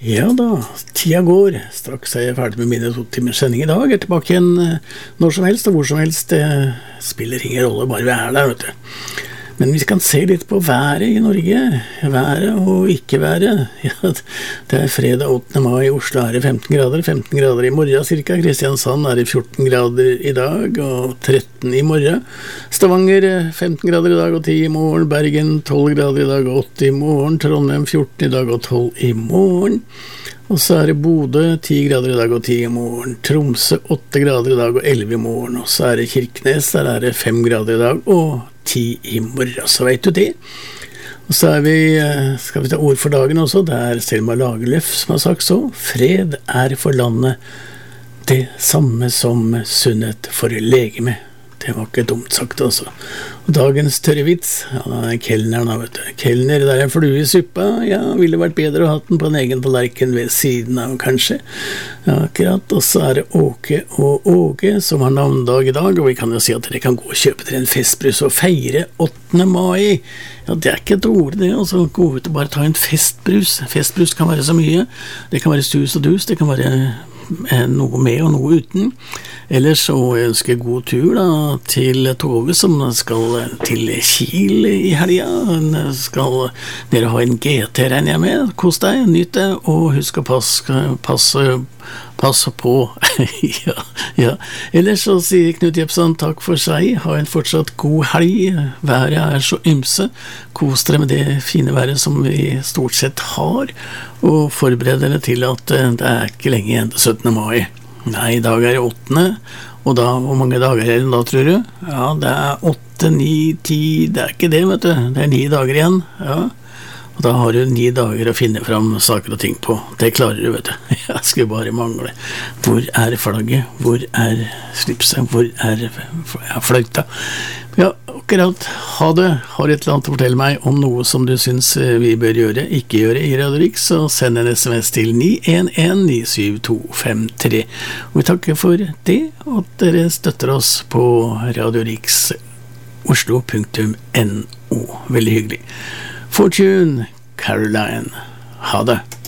Ja da, tida går. Straks er jeg ferdig med mine 2 timers sending i dag. Jeg er tilbake igjen når som helst og hvor som helst. Det spiller ingen rolle, bare vi er der, vet du. Men vi kan se litt på været i Norge. Været og ikke været. Ja, det er fredag 8. mai. I Oslo er det 15 grader. 15 grader i morgen cirka. Kristiansand er det 14 grader i dag og 13 i morgen. Stavanger 15 grader i dag og 10 i morgen. Bergen 12 grader i dag og 8 i morgen. Trondheim 14 i dag og 12 i morgen. Og så er det Bodø 10 grader i dag og 10 i morgen. Tromsø 8 grader i dag og 11 i morgen. Og så er det Kirkenes, der er det 5 grader i dag og 10 i morgen. Så vet du det. Og så er vi, skal vi ta ord for dagen også. Det er Selma Lagerlöf som har sagt så. Fred er for landet det samme som sunnhet for legeme. Det var ikke dumt sagt også. Og dagens tørre vits, ja, det er kelneren da, vet du. Kelner, det er en flue i suppa. Ja, ville vært bedre å ha den på en egen tallerken ved siden av, kanskje. Ja, akkurat. Og så er det Åke og Åge som har navndag i dag, og vi kan jo si at dere kan gå og kjøpe dere en festbrus og feire 8. mai. Ja, det er ikke et ord det, altså gå ut og bare ta en festbrus. Festbrus kan være så mye. Det kan være sus og dus, det kan være noe med og noe uten. Ellers så ønsker jeg god tur da, til toget som skal til Kiel i helga. Skal dere ha en GT, regner jeg med. Kos deg, nyt det, og husk å passe på. ja. Ellers så sier Knut Jepsen takk for seg. Ha en fortsatt god helg. Været er så ymse. Kos dere med det fine været som vi stort sett har, og forbered dere til at det er ikke lenge igjen til 17. mai. Nei, i dag er det 8. Og da, hvor mange dager er det da, tror du? Ja, det er 8, 9, 10, det er ikke det, vet du. Det er 9 dager igjen, ja. Og da har du 9 dager å finne fram saker og ting på. Det klarer du, vet du. Jeg skulle bare mangle. Hvor er flagget? Hvor er slipset? Hvor er fløyta? Ja, akkurat. Ha det. Har et eller annet å fortelle meg om noe som du synes vi bør gjøre, ikke gjøre i Radio Riks, så send en SMS til 911-97253. Og vi takker for det, og at dere støtter oss på Radio Riks Oslo.no. Veldig hyggelig. Fortune, Caroline. Ha det.